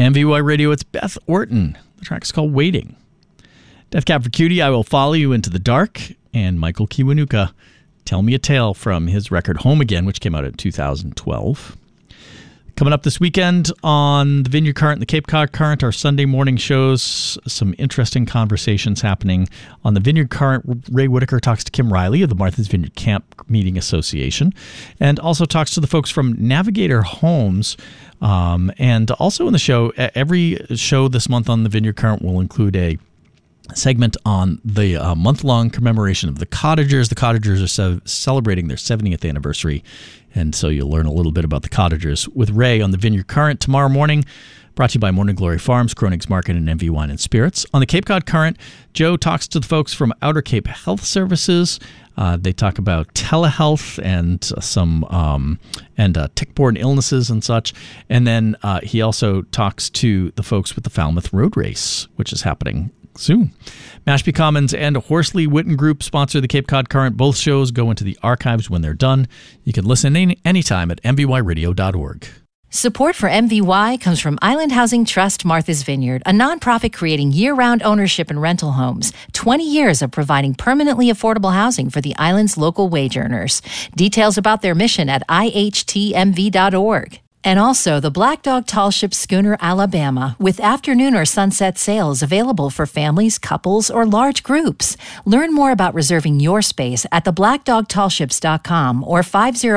MVY Radio, it's Beth Orton. The track's called Waiting. Death Cab for Cutie, I Will Follow You Into the Dark. And Michael Kiwanuka, Tell Me a Tale from his record Home Again, which came out in 2012. Coming up this weekend on the Vineyard Current and the Cape Cod Current, our Sunday morning shows, some interesting conversations happening. On the Vineyard Current, Ray Whitaker talks to Kim Riley of the Martha's Vineyard Camp Meeting Association, and also talks to the folks from Navigator Homes. And also in the show, every show this month on the Vineyard Current will include a segment on the month-long commemoration of the Cottagers. The Cottagers are celebrating their 70th anniversary, and so you'll learn a little bit about the Cottagers with Ray on the Vineyard Current tomorrow morning, brought to you by Morning Glory Farms, Kroenig's Market, and MV Wine and Spirits. On the Cape Cod Current, Joe talks to the folks from Outer Cape Health Services. They talk about telehealth and some tick-borne illnesses and such. And then he also talks to the folks with the Falmouth Road Race, which is happening soon. Mashpee Commons and Horsley Witten Group sponsor the Cape Cod Current. Both shows go into the archives when they're done. You can listen anytime at mvyradio.org. Support for MVY comes from Island Housing Trust Martha's Vineyard, a nonprofit creating year-round ownership and rental homes. 20 years of providing permanently affordable housing for the island's local wage earners. Details about their mission at ihtmv.org. And also the Black Dog Tall Ship Schooner Alabama, with afternoon or sunset sales available for families, couples, or large groups. Learn more about reserving your space at theblackdogtallships.com or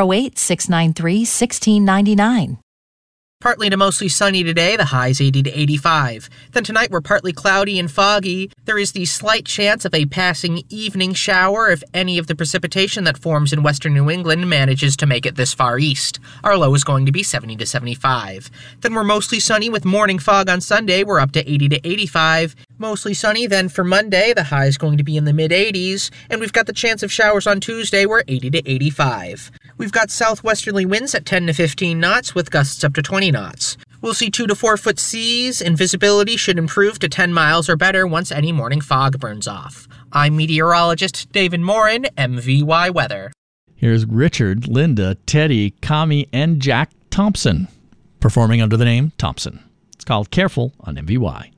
508-693-1699. Partly to mostly sunny today, the high's 80 to 85. Then tonight we're partly cloudy and foggy. There is the slight chance of a passing evening shower if any of the precipitation that forms in western New England manages to make it this far east. Our low is going to be 70 to 75. Then we're mostly sunny with morning fog on Sunday. We're up to 80 to 85. Mostly sunny then for Monday. The high is going to be in the mid-80s. And we've got the chance of showers on Tuesday. We're 80 to 85. We've got southwesterly winds at 10 to 15 knots with gusts up to 20 knots. We'll see 2 to 4 foot seas, and visibility should improve to 10 miles or better once any morning fog burns off. I'm meteorologist David Morin, MVY Weather. Here's Richard, Linda, Teddy, Kami, and Jack Thompson performing under the name Thompson. It's called Careful on MVY.